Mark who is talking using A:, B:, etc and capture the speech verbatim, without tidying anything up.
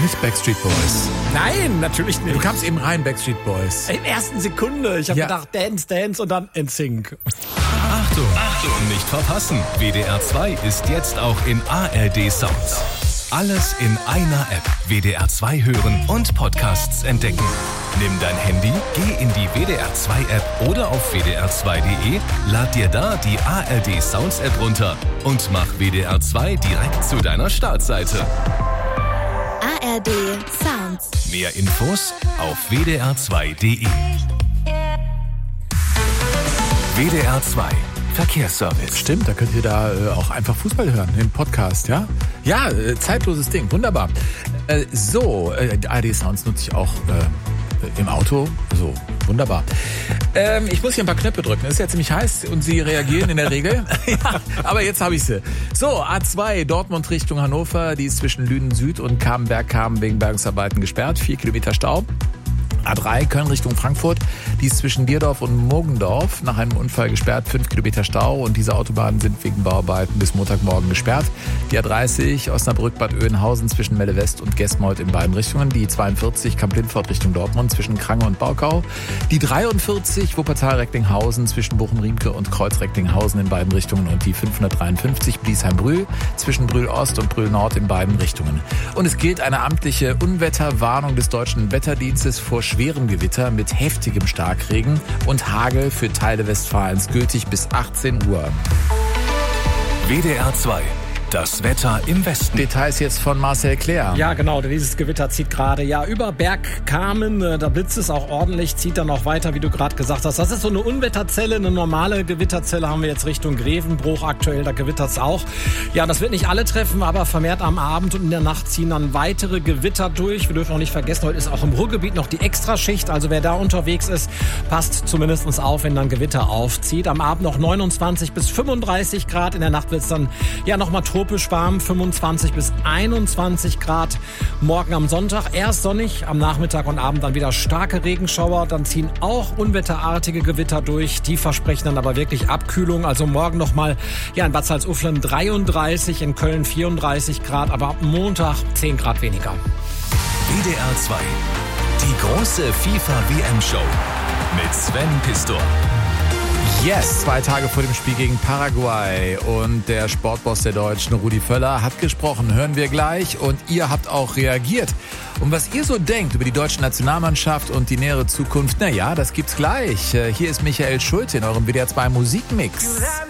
A: nicht Backstreet Boys?
B: Nein, natürlich nicht.
A: Du kamst eben rein, Backstreet Boys.
B: In der ersten Sekunde. Ich habe
A: Ja.
B: gedacht, Dance, Dance und dann N Sync.
C: Achtung, Achtung, nicht verpassen. W D R zwei ist jetzt auch in A R D Sounds. Alles in einer App. W D R zwei hören und Podcasts entdecken. Nimm dein Handy, geh in die W D R zwei App oder auf w d r zwei punkt d e, lad dir da die A R D Sounds App runter und mach W D R zwei direkt zu deiner Startseite.
D: A R D Sounds.
C: Mehr Infos auf w d r zwei punkt d e. W D R zwei Verkehrsservice.
A: Stimmt, da könnt ihr da äh, auch einfach Fußball hören, im Podcast, ja? Ja, äh, zeitloses Ding, wunderbar. Äh, so, äh, A R D Sounds nutze ich auch äh, im Auto, so, wunderbar. Ähm, ich muss hier ein paar Knöpfe drücken, es ist ja ziemlich heiß und sie reagieren in der Regel. Ja, aber jetzt habe ich sie. So, A zwei, Dortmund Richtung Hannover, die ist zwischen Lünen Süd und Kamen-Bergkamen wegen Bergungsarbeiten gesperrt, vier Kilometer Stau. A drei, Köln Richtung Frankfurt, die ist zwischen Dierdorf und Murgendorf nach einem Unfall gesperrt, fünf Kilometer Stau und diese Autobahnen sind wegen Bauarbeiten bis Montagmorgen gesperrt. Die A dreißig, Osnabrück Bad Oeynhausen zwischen Melle West und Gesmold in beiden Richtungen. Die zweiundvierzig, Kamp-Lindfort Richtung Dortmund zwischen Krange und Baukau. Die dreiundvierzig, Wuppertal-Recklinghausen zwischen Bochum-Riemke und Kreuz-Recklinghausen in beiden Richtungen und die fünfhundertdreiundfünfzig, Bliesheim-Brühl zwischen Brühl-Ost und Brühl-Nord in beiden Richtungen. Und es gilt eine amtliche Unwetterwarnung des Deutschen Wetterdienstes vor schwerem Gewitter mit heftigem Starkregen und Hagel für Teile Westfalens, gültig bis achtzehn Uhr.
C: W D R zwei. Das Wetter im Westen.
A: Details jetzt von Marcel Claire.
B: Ja, genau, dieses Gewitter zieht gerade ja über Bergkamen, äh, da blitzt es auch ordentlich, zieht dann auch weiter, wie du gerade gesagt hast. Das ist so eine Unwetterzelle, eine normale Gewitterzelle haben wir jetzt Richtung Grevenbruch aktuell, da gewittert es auch. Ja, das wird nicht alle treffen, aber vermehrt am Abend und in der Nacht ziehen dann weitere Gewitter durch. Wir dürfen auch nicht vergessen, heute ist auch im Ruhrgebiet noch die Extraschicht, also wer da unterwegs ist, passt zumindest auf, wenn dann Gewitter aufzieht. Am Abend noch neunundzwanzig bis fünfunddreißig Grad, in der Nacht wird es dann ja nochmal tropisch warm, fünfundzwanzig bis einundzwanzig Grad. Morgen am Sonntag erst sonnig, am Nachmittag und Abend dann wieder starke Regenschauer. Dann ziehen auch unwetterartige Gewitter durch. Die versprechen dann aber wirklich Abkühlung. Also morgen nochmal ja, in Bad Salzuflen dreiunddreißig, in Köln vierunddreißig Grad, aber ab Montag zehn Grad weniger.
C: W D R zwei. Die große FIFA-W M-Show mit Sven Pistor.
A: Yes, zwei Tage vor dem Spiel gegen Paraguay und der Sportboss der Deutschen, Rudi Völler, hat gesprochen. Hören wir gleich und ihr habt auch reagiert. Und was ihr so denkt über die deutsche Nationalmannschaft und die nähere Zukunft, na ja, das gibt's gleich. Hier ist Michael Schulte in eurem W D R zwei Musikmix.